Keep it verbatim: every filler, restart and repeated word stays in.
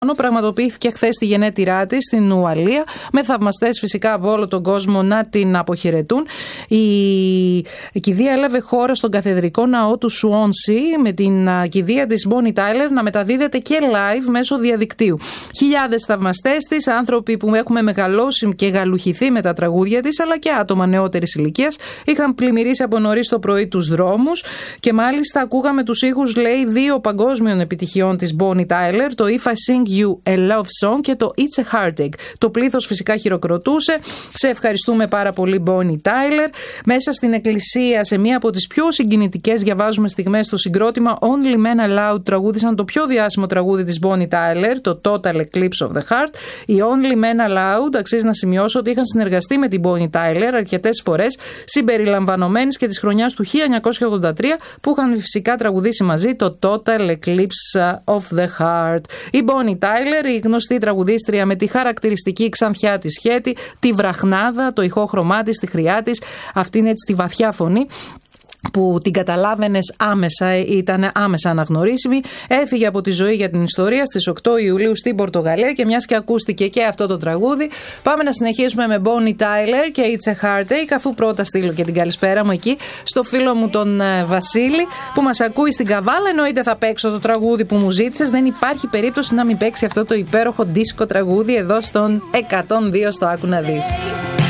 Πραγματοποιήθηκε χθες στη γενέτειρά της στην Ουαλία, με θαυμαστές φυσικά από όλο τον κόσμο να την αποχαιρετούν. Η κηδεία έλαβε χώρα στον καθεδρικό ναό του Σουόνσι, με την κηδεία της Bonnie Tyler να μεταδίδεται και live μέσω διαδικτύου. Χιλιάδες θαυμαστές της, άνθρωποι που έχουμε μεγαλώσει και γαλουχηθεί με τα τραγούδια της, αλλά και άτομα νεότερης ηλικίας, είχαν πλημμυρίσει από νωρίς το πρωί τους δρόμους και μάλιστα ακούγαμε τους ήχους, λέει, δύο παγκόσμιων επιτυχιών της Bonnie Tyler, το If I Sing You a Love Song και το It's a Heartache. Το πλήθος φυσικά χειροκροτούσε. Σε ευχαριστούμε πάρα πολύ, Bonnie Tyler. Μέσα στην εκκλησία, σε μία από τις πιο συγκινητικές, διαβάζουμε στιγμές, στο συγκρότημα Only Men Allowed τραγούδισαν το πιο διάσημο τραγούδι της Bonnie Tyler, το Total Eclipse of the Heart. Οι Only Men Allowed, αξίζει να σημειώσω ότι είχαν συνεργαστεί με την Bonnie Tyler αρκετές φορές, συμπεριλαμβανομένης και της χρονιάς του χίλια εννιακόσια ογδόντα τρία, που είχαν φυσικά τραγουδήσει μαζί το Total Eclipse of the Heart. Η Bonnie Tyler, η γνωστή τραγουδίστρια με τη χαρακτηριστική ξανθιά της σχέτη, τη βραχνάδα, το ηχόχρωμά της, τη χρειά της, αυτήν έτσι τη βαθιά φωνή που την καταλάβαινες άμεσα, ήταν άμεσα αναγνωρίσιμη. Έφυγε από τη ζωή για την ιστορία στις οκτώ Ιουλίου στην Πορτογαλία, και μιας και ακούστηκε και αυτό το τραγούδι, πάμε να συνεχίσουμε με Bonnie Tyler και It's a Heartache, αφού πρώτα στείλω και την καλησπέρα μου εκεί στο φίλο μου τον Βασίλη που μας ακούει στην Καβάλα. Εννοείται θα παίξω το τραγούδι που μου ζήτησες, δεν υπάρχει περίπτωση να μην παίξει αυτό το υπέροχο δίσκο τραγούδι εδώ στον εκατόν δύο στο Άκου να δεις.